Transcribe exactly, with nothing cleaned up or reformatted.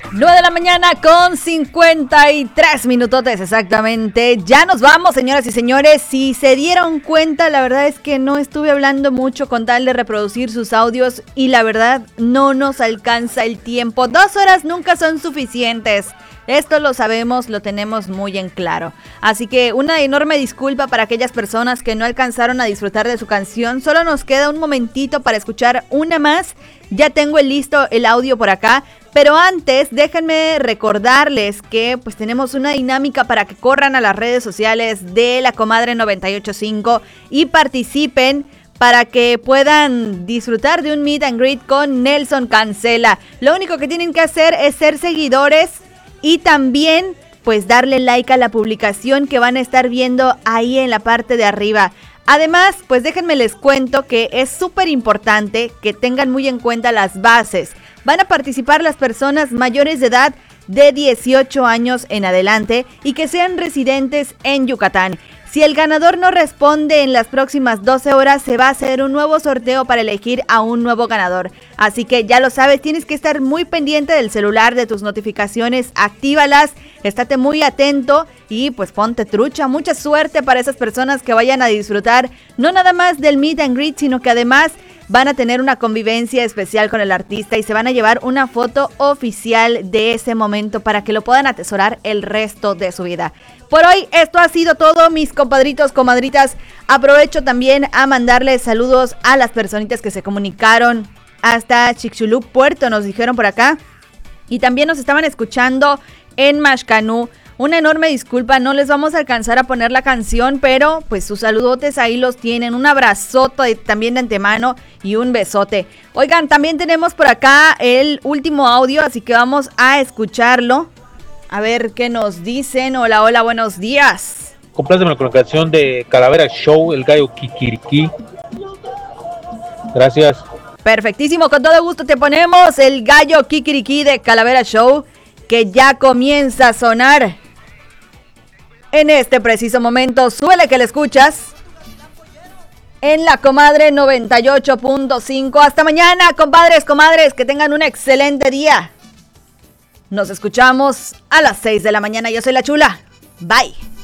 nueve de la mañana con cincuenta y tres minutotes exactamente. Ya nos vamos, señoras y señores. Si se dieron cuenta, la verdad es que no estuve hablando mucho con tal de reproducir sus audios y la verdad no nos alcanza el tiempo. Dos horas nunca son suficientes. Esto lo sabemos, lo tenemos muy en claro. Así que una enorme disculpa para aquellas personas que no alcanzaron a disfrutar de su canción. Solo nos queda un momentito para escuchar una más. Ya tengo el listo el audio por acá. Pero antes, déjenme recordarles que pues tenemos una dinámica para que corran a las redes sociales de La Comadre noventa y ocho punto cinco y participen para que puedan disfrutar de un meet and greet con Nelson Cancela. Lo único que tienen que hacer es ser seguidores y también pues darle like a la publicación que van a estar viendo ahí en la parte de arriba. Además, pues déjenme les cuento que es súper importante que tengan muy en cuenta las bases. Van a participar las personas mayores de edad de dieciocho años en adelante y que sean residentes en Yucatán. Si el ganador no responde en las próximas doce horas, se va a hacer un nuevo sorteo para elegir a un nuevo ganador. Así que ya lo sabes, tienes que estar muy pendiente del celular, de tus notificaciones, actívalas, estate muy atento y pues ponte trucha. Mucha suerte para esas personas que vayan a disfrutar no nada más del meet and greet, sino que además van a tener una convivencia especial con el artista y se van a llevar una foto oficial de ese momento para que lo puedan atesorar el resto de su vida. Por hoy esto ha sido todo, mis compadritos, comadritas. Aprovecho también a mandarles saludos a las personitas que se comunicaron hasta Chicxulub, Puerto, nos dijeron por acá. Y también nos estaban escuchando en Maxcanú. Una enorme disculpa, no les vamos a alcanzar a poner la canción, pero pues sus saludotes ahí los tienen. Un abrazote también de antemano y un besote. Oigan, también tenemos por acá el último audio, así que vamos a escucharlo. A ver qué nos dicen. Hola, hola, buenos días. Compláceme con la canción de Calavera Show, El Gallo Kikiriki. Gracias. Perfectísimo, con todo gusto te ponemos El Gallo Kikiriki de Calavera Show, que ya comienza a sonar en este preciso momento. Súbele que le escuchas en La Comadre noventa y ocho punto cinco. Hasta mañana, compadres, comadres, que tengan un excelente día. Nos escuchamos a las seis de la mañana. Yo soy La Chula. Bye.